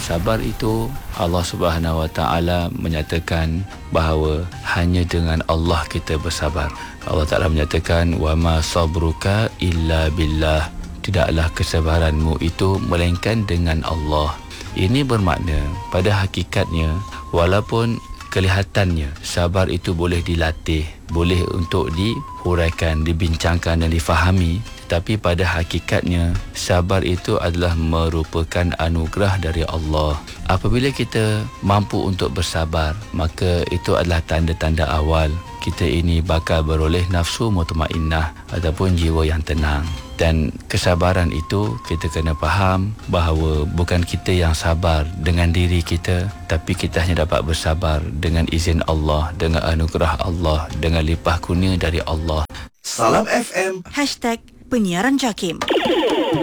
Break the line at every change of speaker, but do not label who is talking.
Sabar itu Allah Subhanahu Wa Taala menyatakan bahawa hanya dengan Allah kita bersabar. Allah Taala menyatakan wa ma sabruka illa billah. Tidaklah kesabaranmu itu melainkan dengan Allah. Ini bermakna pada hakikatnya walaupun kelihatannya sabar itu boleh dilatih, boleh untuk dihuraikan, dibincangkan dan difahami, tetapi pada hakikatnya sabar itu adalah merupakan anugerah dari Allah. Apabila kita mampu untuk bersabar, maka itu adalah tanda-tanda awal kita ini bakal beroleh nafsu mutmainnah ataupun jiwa yang tenang. Dan kesabaran itu kita kena faham bahawa bukan kita yang sabar dengan diri kita, tapi kita hanya dapat bersabar dengan izin Allah, dengan anugerah Allah, dengan limpah kurnia dari Allah.
Salam FM
#Penyiaran JAKIM.